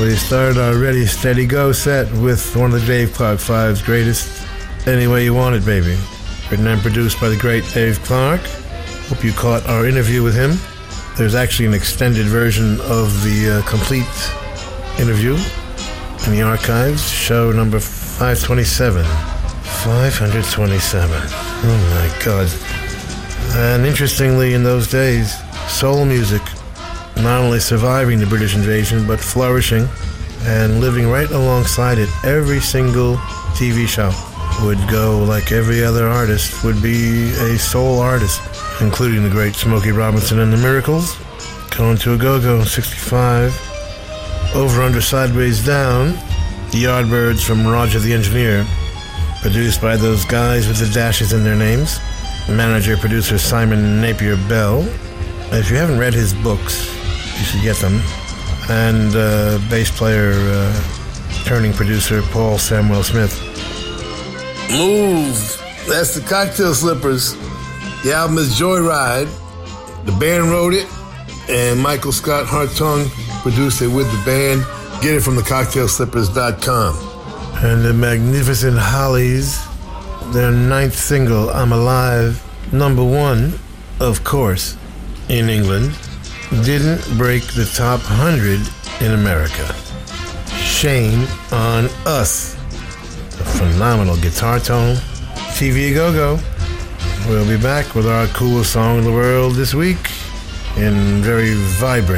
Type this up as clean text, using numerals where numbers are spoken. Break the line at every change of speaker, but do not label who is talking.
We started our Ready, Steady, Go set with one of the Dave Clark Five's greatest, Any Way You Want It, Baby. Written and produced by the great Dave Clark. Hope you caught our interview with him. There's actually an extended version of the complete interview in the archives, show number 527. 527. Oh my God. And interestingly, in those days, soul music, not only surviving the British invasion, but flourishing and living right alongside it. Every single TV show would go like every other artist, would be a soul artist, including the great Smokey Robinson and the Miracles. Going to a Go-Go, 65. Over, Under, Sideways, Down, the Yardbirds from Roger the Engineer, produced by those guys with the dashes in their names. Manager, producer Simon Napier Bell. If you haven't read his books, you should get them. And bass player, turning producer Paul Samuel Smith. Move! That's the Cocktail Slippers. The album is Joyride. The band wrote it, and Michael Scott Hartung produced it with the band. Get it from thecocktailslippers.com. And the Magnificent Hollies, their 9th single, I'm Alive, number 1, of course, in England, didn't break the top 100 in America. Shame on us. A phenomenal guitar tone. TV Go-Go. We'll be back with our coolest song in the world this week in very vibrant